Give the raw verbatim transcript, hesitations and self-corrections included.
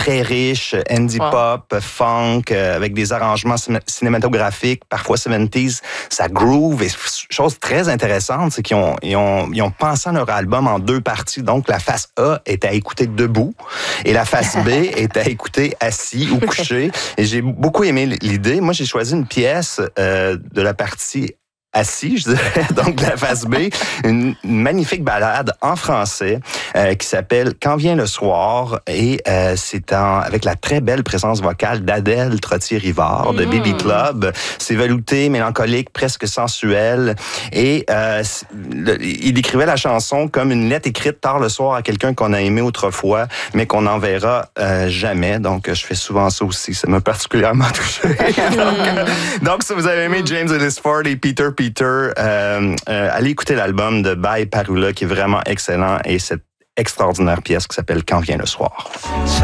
très riche, indie Wow. pop, funk, euh, avec des arrangements cin- cinématographiques, parfois soixante-dix, ça groove. Et chose très intéressante, c'est qu'ils ont, ils ont, ils ont pensé à leur album en deux parties. Donc, la face A est à écouter debout et la face B est à écouter assis ou couché. Et j'ai beaucoup aimé l'idée. Moi, j'ai choisi une pièce euh, de la partie assis, je dirais, donc la face B, une magnifique balade en français euh, qui s'appelle « Quand vient le soir » et euh, c'est en, avec la très belle présence vocale d'Adèle Trottier-Rivard de Mmh. Baby Club. C'est velouté, mélancolique, presque sensuel et euh, le, il écrivait la chanson comme une lettre écrite tard le soir à quelqu'un qu'on a aimé autrefois, mais qu'on n'enverra euh, jamais. Donc, je fais souvent ça aussi. Ça m'a particulièrement touché. donc, donc, si vous avez aimé James Ellis Ford et Peter Peter, Peter, euh, euh, allez écouter l'album de Bye Parula qui est vraiment excellent et cette extraordinaire pièce qui s'appelle Quand vient le soir.